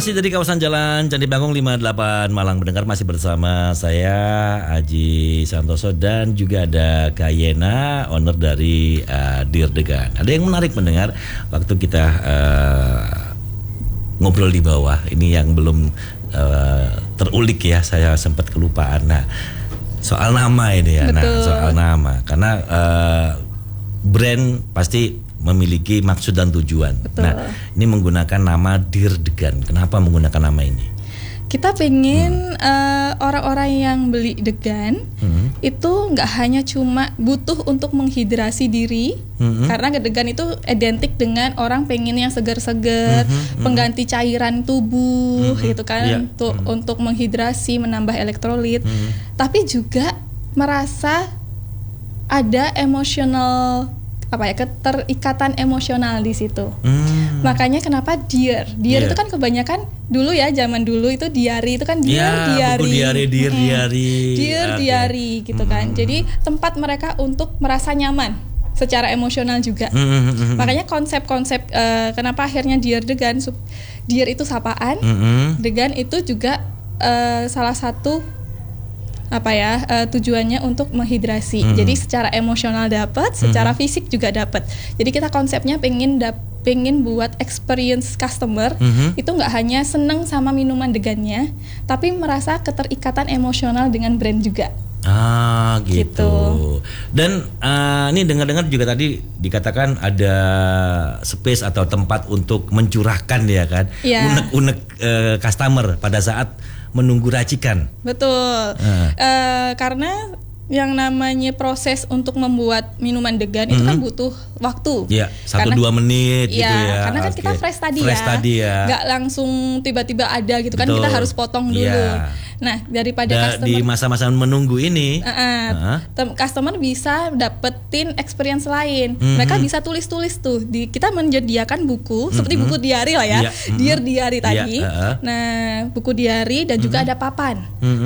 Masih dari kawasan Jalan Candi Bangkong 58 Malang, mendengar masih bersama saya Aji Santoso dan juga ada Kak Yena, owner dari Dear Degan. Ada yang menarik mendengar waktu kita ngobrol di bawah ini yang belum terulik ya, saya sempat kelupaan. Nah, soal nama ini ya. Betul. Nah, soal nama karena brand pasti memiliki maksud dan tujuan. Betul. Nah, ini menggunakan nama Dear Degan. Kenapa menggunakan nama ini? Kita pengen orang-orang yang beli Degan itu nggak hanya cuma butuh untuk menghidrasi diri, karena Degan itu identik dengan orang pengen yang segar-segar, pengganti cairan tubuh, gitu kan, untuk menghidrasi, menambah elektrolit, tapi juga merasa ada emosional, keterikatan emosional di situ. Makanya kenapa Dear itu kan kebanyakan dulu ya, zaman dulu itu diary itu kan diary gitu kan. Jadi tempat mereka untuk merasa nyaman secara emosional juga. Makanya konsep-konsep kenapa akhirnya Dear Degan, Dear itu sapaan, Degan itu juga salah satu tujuannya untuk menghidrasi. Jadi secara emosional dapat, secara fisik juga dapat. Jadi kita konsepnya pengen buat experience customer itu nggak hanya seneng sama minuman Degannya, tapi merasa keterikatan emosional dengan brand juga. Gitu. Dan ini dengar-dengar juga tadi dikatakan ada space atau tempat untuk mencurahkan ya kan, unek-unek customer pada saat menunggu racikan. Betul. Karena yang namanya proses untuk membuat minuman Degan itu kan butuh waktu. Iya, 1-2 menit gitu ya. Karena kan kita fresh tadi ya. Gak langsung tiba-tiba ada gitu kan. Betul. Kita harus potong dulu. Nah, daripada customer di masa-masa menunggu ini, customer bisa dapetin experience lain. Mereka bisa tulis-tulis tuh. Kita menyediakan buku seperti buku diary lah ya. Dear Diary tadi. Nah, buku diary dan juga ada papan.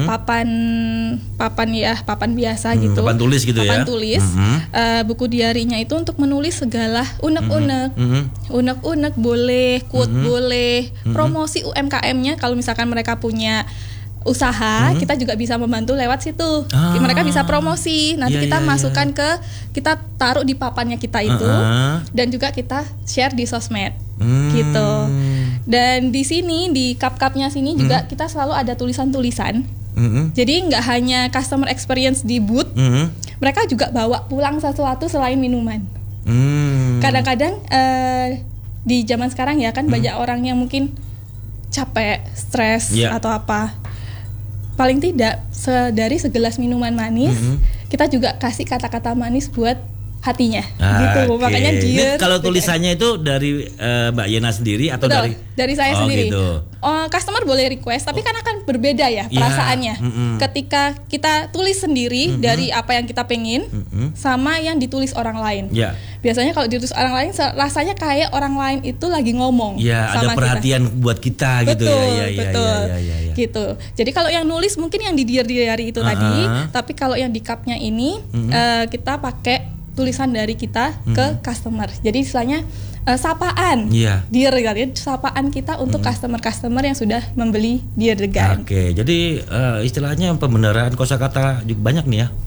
Papan biasa gitu. Papan tulis gitu ya. Papan tulis. Buku diarinya itu untuk menulis segala unek-unek. Unek-unek boleh, quote boleh, promosi UMKM-nya kalau misalkan mereka punya usaha, kita juga bisa membantu lewat situ. Mereka bisa promosi. Nanti kita masukkan kita taruh di papannya kita itu, dan juga kita share di sosmed. Gitu. Dan di sini di cup-cupnya sini juga kita selalu ada tulisan-tulisan. Jadi nggak hanya customer experience di booth, mereka juga bawa pulang sesuatu selain minuman. Kadang-kadang di zaman sekarang ya kan banyak orang yang mungkin capek, stres atau apa. Paling tidak dari segelas minuman manis, kita juga kasih kata-kata manis buat hatinya, gitu. Makanya dia. Kalau tulisannya itu dari Mbak Yena sendiri atau dari saya sendiri. Gitu. Customer boleh request, tapi kan akan berbeda ya perasaannya. Ketika kita tulis sendiri dari apa yang kita pengen, sama yang ditulis orang lain. Biasanya kalau ditulis orang lain, rasanya kayak orang lain itu lagi ngomong. Sama ada perhatian kita. Buat kita gitu ya. Betul. Gitu. Jadi kalau yang nulis mungkin yang di diary itu tadi, tapi kalau yang di cupnya ini kita pakai tulisan dari kita ke customer. Jadi istilahnya sapaan. Dear Degan, sapaan kita untuk customer-customer yang sudah membeli Dear Degan. Oke, jadi istilahnya pembenaran kosakata juga banyak nih ya.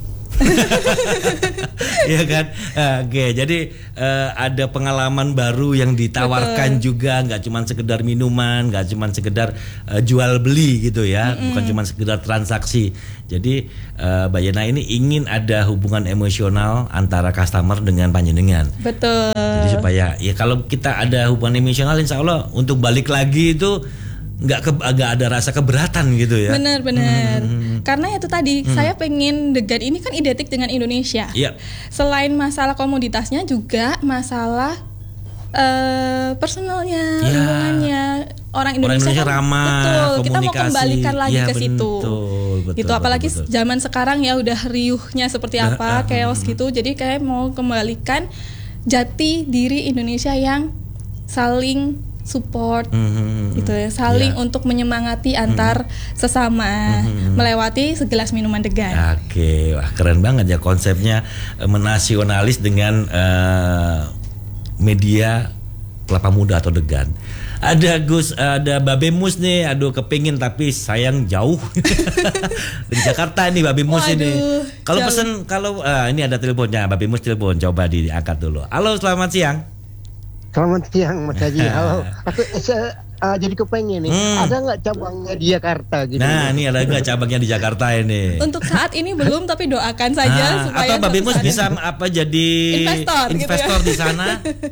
Iya kan. Oke, jadi ada pengalaman baru yang ditawarkan juga, nggak cuma sekedar minuman, nggak cuma sekedar jual beli gitu ya, bukan cuma sekedar transaksi. Jadi Mbak Yena ini ingin ada hubungan emosional antara customer dengan panjenengan. Betul. Jadi supaya ya kalau kita ada hubungan emosional, insya Allah untuk balik lagi itu nggak ada rasa keberatan gitu ya. Benar. Karena itu tadi saya pengen Degan ini kan identik dengan Indonesia. Selain masalah komoditasnya juga masalah personalnya, lingkungannya. Orang Indonesia kan, ramah, betul. Kita mau kembalikan lagi ke situ. Betul, gitu. Apalagi zaman sekarang ya udah riuhnya seperti apa, chaos gitu. Jadi kayak mau kembalikan jati diri Indonesia yang saling support gitu ya, saling untuk menyemangati antar sesama melewati segelas minuman Degan. Oke, wah keren banget ya konsepnya, menasionalis dengan media kelapa muda atau Degan. Ada Gus, ada Babe Mus nih. Aduh, kepingin tapi sayang jauh. Di Jakarta nih Babe Mus ini. Kalau pesen, kalau ini ada teleponnya, Babe Mus telepon, coba diangkat dulu. Halo, selamat siang. Selamat siang Mas Haji. Halo. Aku jadi kepengen nih, ada nggak cabangnya di Jakarta gitu? Nah, ini ada nggak cabangnya di Jakarta ini? Untuk saat ini belum, tapi doakan saja supaya. Atau Babe Mus bisa jadi investor gitu ya? di sana?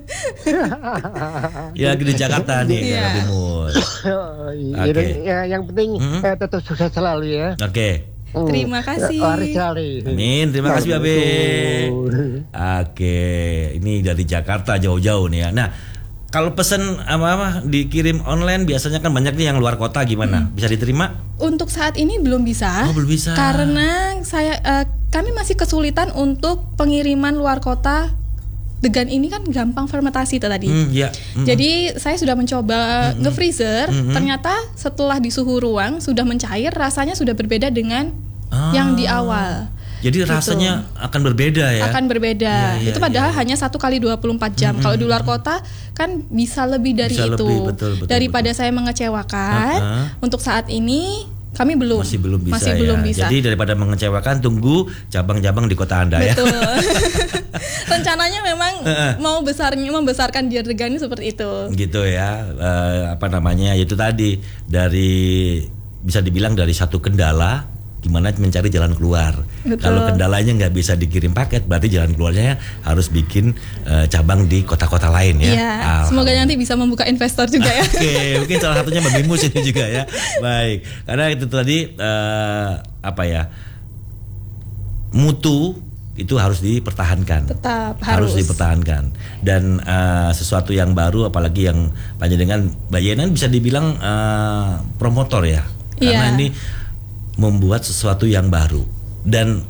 Ya di Jakarta nih, Babe Mus. Ya, yang penting tetap sukses selalu ya. Oke. Terima kasih. Amin, terima kasih Babe. Oke, ini dari Jakarta jauh-jauh nih ya. Nah, kalau pesen apa dikirim online biasanya kan banyak nih yang luar kota, gimana? Bisa diterima? Untuk saat ini belum bisa. Oh, belum bisa. Karena kami masih kesulitan untuk pengiriman luar kota. Degan ini kan gampang fermentasi tadi. Jadi saya sudah mencoba nge-freezer, ternyata setelah di suhu ruang sudah mencair, rasanya sudah berbeda dengan yang di awal. Jadi gitu. Rasanya akan berbeda ya? Akan berbeda. Itu padahal hanya 1 kali 24 jam. Kalau di luar kota kan bisa lebih dari itu. Betul, daripada saya mengecewakan, untuk saat ini kami masih belum bisa. Jadi daripada mengecewakan, tunggu cabang-cabang di kota Anda ya. Betul. Rencananya memang mau membesarkan Deardegan ini seperti itu. Gitu ya. Itu tadi bisa dibilang dari satu kendala, gimana mencari jalan keluar. Kalau kendalanya nggak bisa dikirim paket, berarti jalan keluarnya harus bikin cabang di kota-kota lain ya. Iya, semoga nanti bisa membuka investor juga ya. Oke, mungkin salah satunya Babe Mus ini juga ya. Baik, karena itu tadi mutu itu harus dipertahankan. Tetap harus dipertahankan. Dan sesuatu yang baru, apalagi yang panjenengan Mbak Yena bisa dibilang promotor ya. Karena ini membuat sesuatu yang baru dan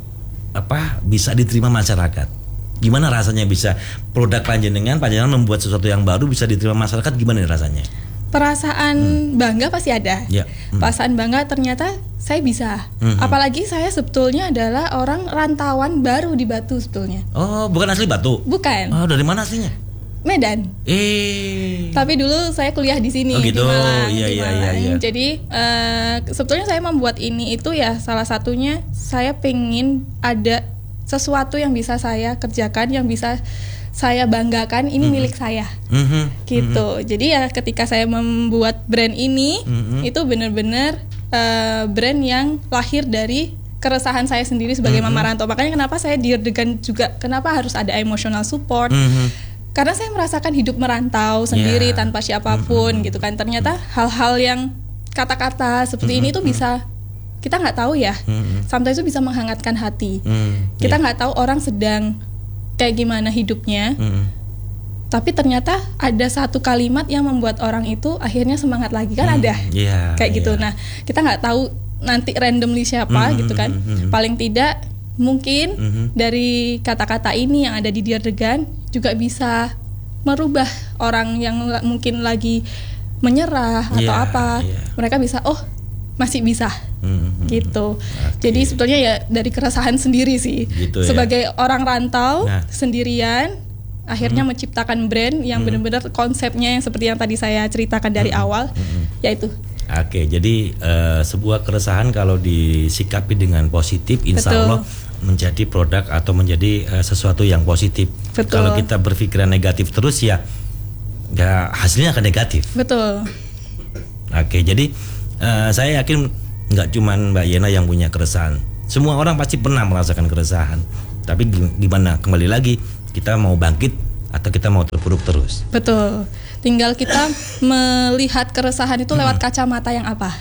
bisa diterima masyarakat. Gimana rasanya bisa produk panjenengan membuat sesuatu yang baru bisa diterima masyarakat, gimana rasanya? Perasaan bangga pasti ada. Perasaan bangga ternyata saya bisa. Apalagi saya sebetulnya adalah orang rantauan baru di Batu sebetulnya. Oh, bukan asli Batu? Bukan. Oh, dari mana aslinya? Medan. Tapi dulu saya kuliah di sini, gitu. di Malang. Iya. Jadi sebetulnya saya membuat ini itu ya salah satunya saya pengen ada sesuatu yang bisa saya kerjakan, yang bisa saya banggakan, ini milik saya. Gitu. Jadi ya ketika saya membuat brand ini, itu benar-benar brand yang lahir dari keresahan saya sendiri sebagai mama rantau. Makanya kenapa saya Deardegan juga, kenapa harus ada emotional support? Karena saya merasakan hidup merantau sendiri tanpa siapapun gitu kan. Ternyata hal-hal yang kata-kata seperti ini tuh bisa, kita nggak tahu ya. Sometimes itu bisa menghangatkan hati. Kita nggak tahu orang sedang kayak gimana hidupnya. Tapi ternyata ada satu kalimat yang membuat orang itu akhirnya semangat lagi kan ada. Kayak gitu. Nah, kita nggak tahu nanti randomly siapa gitu kan. Paling tidak mungkin dari kata-kata ini yang ada di Deardegan juga bisa merubah orang yang mungkin lagi menyerah atau apa. Mereka bisa, oh masih bisa gitu. Jadi sebetulnya ya dari keresahan sendiri sih gitu, sebagai orang rantau sendirian akhirnya menciptakan brand yang benar-benar konsepnya yang seperti yang tadi saya ceritakan dari awal, yaitu jadi sebuah keresahan kalau disikapi dengan positif, insya Allah menjadi produk atau menjadi sesuatu yang positif. Kalau kita berpikiran negatif terus ya hasilnya akan negatif. Betul. Jadi saya yakin nggak cuma Mbak Yena yang punya keresahan. Semua orang pasti pernah merasakan keresahan. Tapi gimana? Kembali lagi, kita mau bangkit atau kita mau terpuruk terus? Betul. Tinggal kita melihat keresahan itu lewat kacamata yang apa.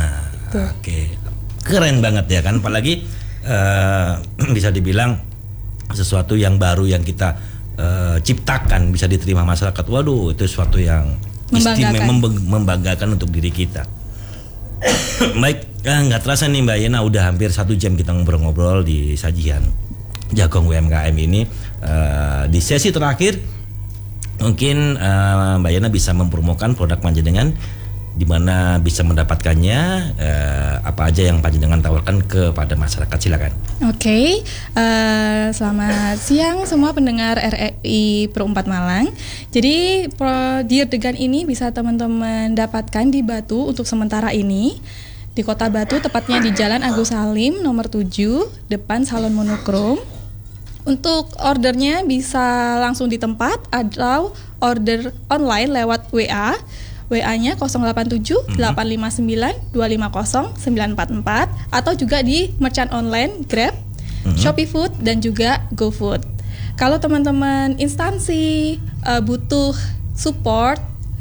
Keren banget ya kan, apalagi bisa dibilang sesuatu yang baru yang kita ciptakan bisa diterima masyarakat. Waduh, itu sesuatu yang istimewa, membanggakan untuk diri kita. Baik, nggak terasa nih Mbak Yena udah hampir 1 jam kita ngobrol-ngobrol di sajian Jagong UMKM ini. Di sesi terakhir mungkin Mbak Yena bisa mempromokan produk panjenengan di mana bisa mendapatkannya, apa aja yang panjenengan tawarkan kepada masyarakat, silakan. Oke, selamat siang semua pendengar RRI Pro 4 Malang. Jadi Dear Degan ini bisa teman-teman dapatkan di Batu untuk sementara ini. Di Kota Batu, tepatnya di Jalan Agus Salim nomor 7, depan Salon Monokrom. Untuk ordernya bisa langsung di tempat atau order online lewat WA. WA-nya 087 859 250 944 atau juga di merchant online Grab, Shopee Food dan juga GoFood. Kalau teman-teman instansi butuh support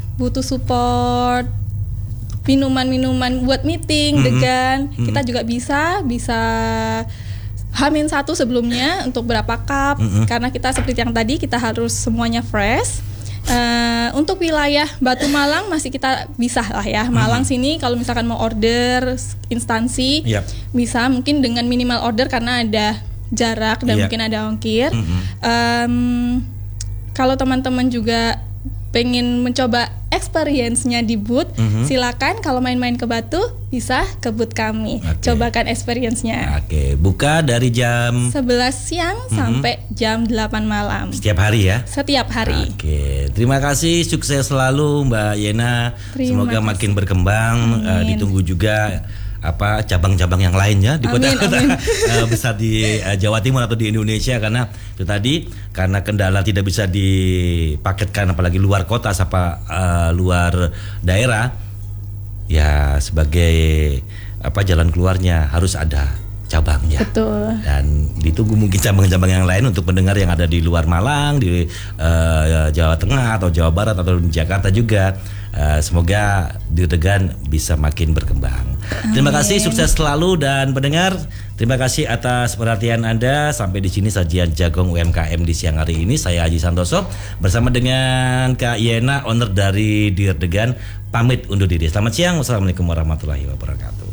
minuman-minuman buat meeting, degan, kita juga bisa H-1 sebelumnya untuk berapa cup, karena kita seperti yang tadi kita harus semuanya fresh. Untuk wilayah Batu Malang masih kita bisa lah ya. Malang sini kalau misalkan mau order instansi, bisa mungkin dengan minimal order karena ada jarak dan mungkin ada ongkir. Kalau teman-teman juga pengen mencoba experience-nya di booth, silakan kalau main-main ke Batu bisa ke booth kami. Cobakan experience-nya. Buka dari jam 11 siang sampai jam 8 malam. Setiap hari ya? Setiap hari. Terima kasih, sukses selalu Mbak Yena. Semoga makin berkembang. Ditunggu juga cabang-cabang yang lainnya di kota-kota besar di Jawa Timur atau di Indonesia, karena itu tadi karena kendala tidak bisa dipaketkan apalagi luar kota luar daerah ya, sebagai jalan keluarnya harus ada cabangnya. Betul. Dan ditunggu mungkin cabang-cabang yang lain untuk pendengar yang ada di luar Malang, di Jawa Tengah atau Jawa Barat atau di Jakarta juga. Semoga Dear Degan bisa makin berkembang. Terima kasih, sukses selalu, dan pendengar terima kasih atas perhatian Anda. Sampai di sini sajian Jagong UMKM di siang hari ini. Saya Haji Santoso bersama dengan Kak Yena, owner dari Dear Degan, pamit undur diri. Selamat siang. Wassalamualaikum warahmatullahi wabarakatuh.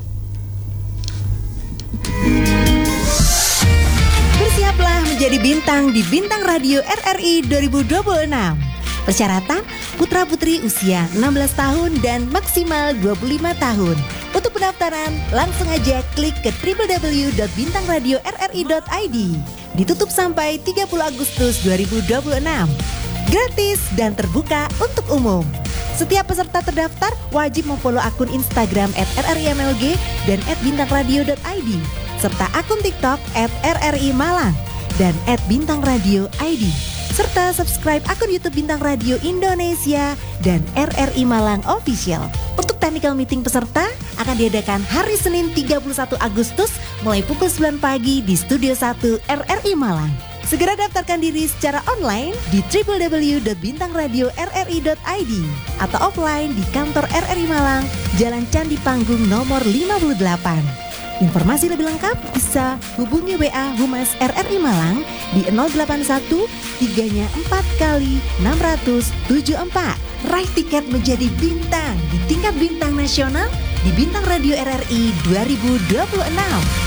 Bersiaplah menjadi bintang di Bintang Radio RRI 2026. Persyaratan putra-putri usia 16 tahun dan maksimal 25 tahun. Untuk pendaftaran langsung aja klik ke www.bintangradiorri.id. Ditutup sampai 30 Agustus 2026. Gratis dan terbuka untuk umum. Setiap peserta terdaftar wajib memfollow akun Instagram @rrimlg dan @bintangradio.id serta akun TikTok @rrimalang dan @bintangradio.id. Serta subscribe akun YouTube Bintang Radio Indonesia dan RRI Malang Official. Untuk technical meeting peserta akan diadakan hari Senin 31 Agustus mulai pukul 9 pagi di Studio 1 RRI Malang. Segera daftarkan diri secara online di www.bintangradiorri.id atau offline di kantor RRI Malang, Jalan Candi Panggung nomor 58. Informasi lebih lengkap bisa hubungi WA Humas RRI Malang di 081 3-nya 4 kali 674. Raih tiket menjadi bintang di tingkat bintang nasional di Bintang Radio RRI 2026.